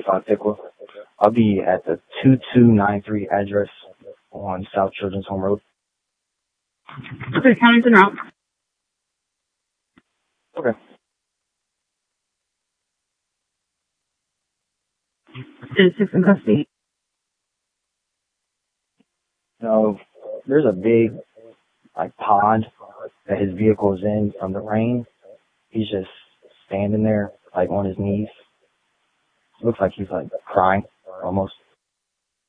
25 Pickle. I'll be at the 2293 address on South Children's Home Road. Okay, counting's en route. Okay. Is 6 in custody? So there's a big pond that his vehicle is in from the rain. He's just standing there on his knees. Looks like he's crying almost.